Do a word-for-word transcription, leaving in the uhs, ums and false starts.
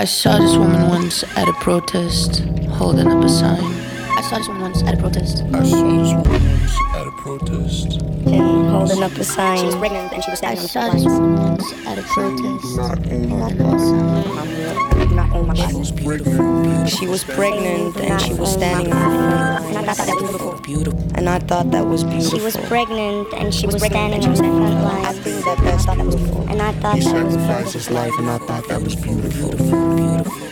I saw this woman once at a protest, holding up a sign. I saw this woman once at a protest. I saw this woman once at a protest. And holding up a sign. She was pregnant and she was standing I on the saw front this lines. woman once at a protest, Not own my holding up a sign. I'm real. Do not own my She body. was pregnant. She was pregnant and she was standing on the front And I thought that was beautiful. Beautiful. And I thought that was beautiful. She was pregnant and she was pregnant standing and she on was the standing front I lines. think that I thought that was beautiful. And I thought He that was sacrificed his life and I thought that was beautiful. Beautiful.